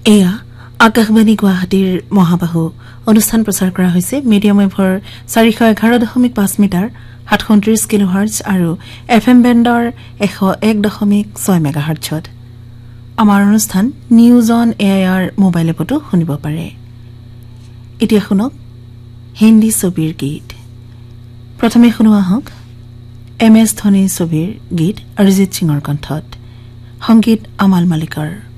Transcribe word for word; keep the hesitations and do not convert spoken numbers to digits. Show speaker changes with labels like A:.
A: এয়া আকাশবাণী গুৱাহাটীৰ মহাবাহু অনুষ্ঠান প্ৰচাৰ কৰা হৈছে মিডিয়াম ৱেভৰ চাৰিশ এঘাৰ দশমিক পাঁচ মিটাৰ সাতশ ত্ৰিশ কিলোহাৰ্টজ আৰু এফ এম বেণ্ডৰ এশ এক দশমিক ছয় মেগাহাৰ্টজত আমাৰ অনুষ্ঠান নিউজ অন এআইআৰ মোবাইল এপতো শুনিব পাৰে। এতিয়া শুনক হিন্দী ছবিৰ গীত। প্ৰথমে শুনোৱা হওক এম এছ ধোনী ছবিৰ গীত অৰিজিৎ সিঙৰ কণ্ঠত, সংগীত আমাল মালিকৰ।